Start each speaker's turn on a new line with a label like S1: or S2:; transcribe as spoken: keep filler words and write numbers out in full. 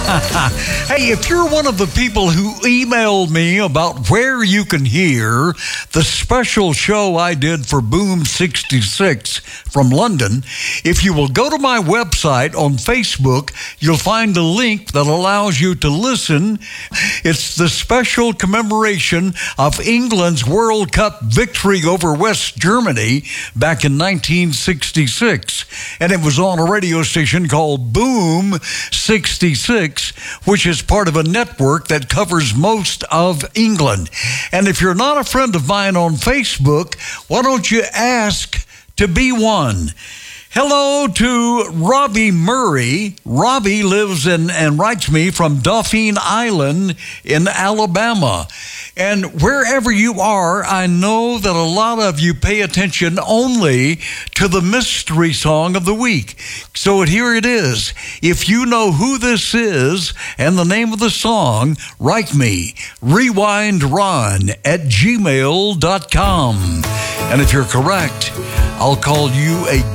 S1: Hey, if you're one of the people who emailed me about where you can hear the special show I did for Boom sixty-six from London, if you will go to my website on Facebook, you'll find a link that allows you to listen. It's the special commemoration of England's World Cup victory over West Germany back in nineteen sixty-six. And it was on a radio station called Boom sixty-six, which is part of a network that covers most of England. And if you're not a friend of mine on Facebook, why don't you ask to be one? Hello to Robbie Murray. Robbie lives in and writes me from Dauphin Island in Alabama. And wherever you are, I know that a lot of you pay attention only to the mystery song of the week. So here it is. If you know who this is and the name of the song, write me, rewindron at gmail dot com. And if you're correct, I'll call you a